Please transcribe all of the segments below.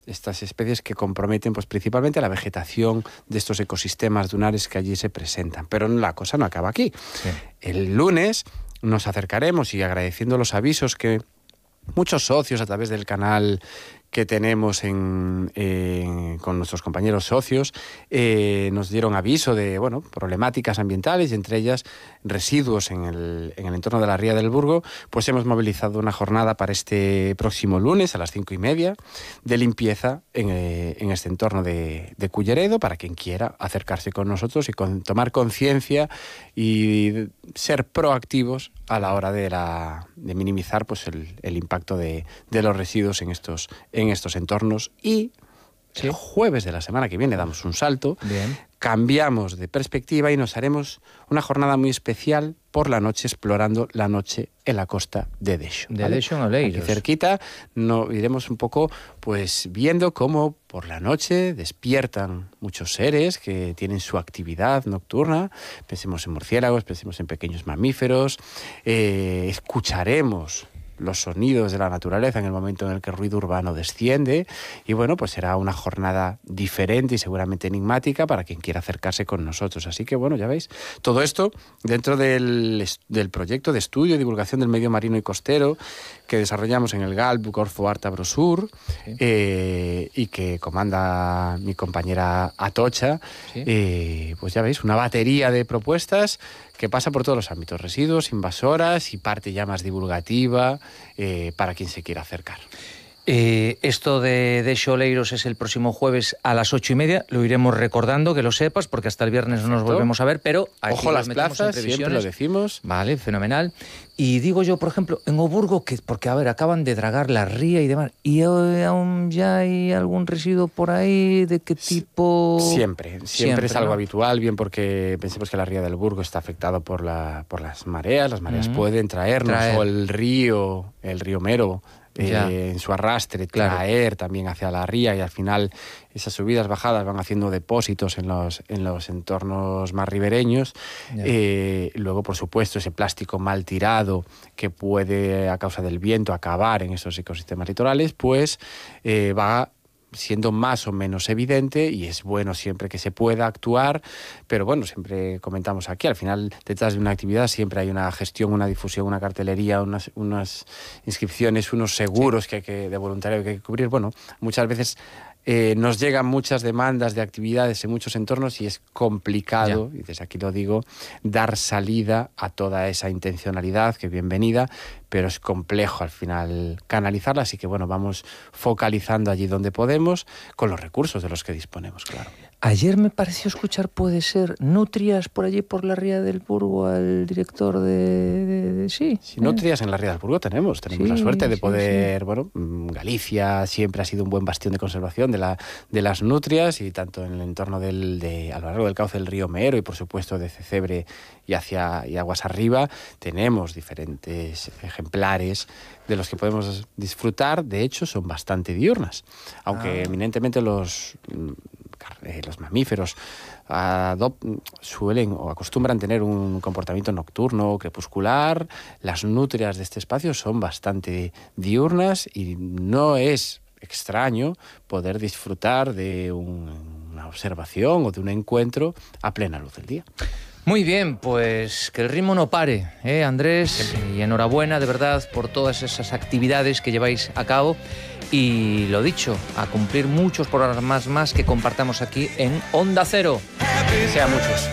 estas especies que comprometen pues principalmente la vegetación de estos ecosistemas dunares que allí se presentan. Pero la cosa no acaba aquí. Sí. El lunes nos acercaremos, y agradeciendo los avisos que muchos socios a través del canal que tenemos con nuestros compañeros socios, nos dieron aviso de problemáticas ambientales, y entre ellas residuos en el entorno de la Ría del Burgo, pues hemos movilizado una jornada para este próximo lunes a las 5:30 de limpieza en este entorno de Culleredo, para quien quiera acercarse con nosotros y tomar conciencia y ser proactivos a la hora de minimizar pues el impacto de los residuos en estos entornos. Y ¿sí? El jueves de la semana que viene damos un salto. Bien. Cambiamos de perspectiva y nos haremos una jornada muy especial por la noche, explorando la noche en la costa de Dexo. De Dexo en Oleiros. Aquí cerquita iremos un poco pues viendo cómo por la noche despiertan muchos seres que tienen su actividad nocturna. Pensemos en murciélagos, pensemos en pequeños mamíferos. Escucharemos los sonidos de la naturaleza en el momento en el que el ruido urbano desciende, y pues será una jornada diferente y seguramente enigmática para quien quiera acercarse con nosotros. Así que ya veis, todo esto dentro del proyecto de estudio y divulgación del medio marino y costero que desarrollamos en el GALB Corfo Arta Brosur, sí. Y que comanda mi compañera Atocha. Sí. Pues ya veis, una batería de propuestas que pasa por todos los ámbitos: residuos, invasoras y parte ya más divulgativa para quien se quiera acercar. Esto de Dexo Oleiros es el próximo jueves a las 8:30. Lo iremos recordando, que lo sepas, porque hasta el viernes no nos volvemos a ver, pero aquí ojo las plazas, siempre lo decimos. Vale, fenomenal. Y digo yo, por ejemplo, en Oburgo, porque acaban de dragar la ría y demás, ¿y aún ya hay algún residuo por ahí? ¿De qué tipo? Siempre es algo habitual, bien porque pensemos que la ría del Burgo está afectado por las mareas. Las mareas pueden traernos, o el río Mero, en su arrastre, traer también hacia la ría, y al final esas subidas, bajadas van haciendo depósitos en los entornos más ribereños. Luego, por supuesto, ese plástico mal tirado que puede, a causa del viento, acabar en esos ecosistemas litorales, pues va siendo más o menos evidente, y es bueno siempre que se pueda actuar, pero siempre comentamos aquí, al final detrás de una actividad siempre hay una gestión, una difusión, una cartelería, unas inscripciones, unos seguros de voluntario que hay que cubrir. Muchas veces nos llegan muchas demandas de actividades en muchos entornos, y es complicado, y desde aquí lo digo, dar salida a toda esa intencionalidad, que es bienvenida, pero es complejo al final canalizarla, así que vamos focalizando allí donde podemos, con los recursos de los que disponemos, claro. Ayer me pareció escuchar, puede ser, nutrias por allí, por la Ría del Burgo, al director de sí. Sí, nutrias en la Ría del Burgo tenemos sí, la suerte de poder, Galicia siempre ha sido un buen bastión de conservación de las nutrias, y tanto en el entorno a lo largo del cauce del río Mero, y por supuesto de Cecebre y aguas arriba, tenemos diferentes ejemplares de los que podemos disfrutar. De hecho, son bastante diurnas, aunque eminentemente los mamíferos suelen o acostumbran tener un comportamiento nocturno, crepuscular. Las nutrias de este espacio son bastante diurnas, y no es extraño poder disfrutar de una observación o de un encuentro a plena luz del día. Muy bien, pues que el ritmo no pare, Andrés, y enhorabuena de verdad por todas esas actividades que lleváis a cabo, y lo dicho, a cumplir muchos programas más que compartamos aquí en Onda Cero. Sean muchos.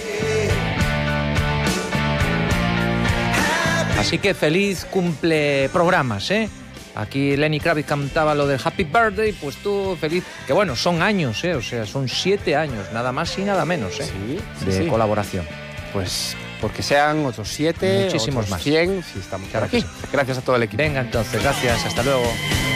Así que feliz cumple programas, Aquí Lenny Kravitz cantaba lo del Happy Birthday, pues tú feliz. Que son años, o sea, son 7 años, nada más y nada menos, de colaboración. Pues porque sean otros 7, muchísimos otros más. 100, si estamos aquí. Sí. Gracias a todo el equipo. Venga, entonces, gracias, hasta luego.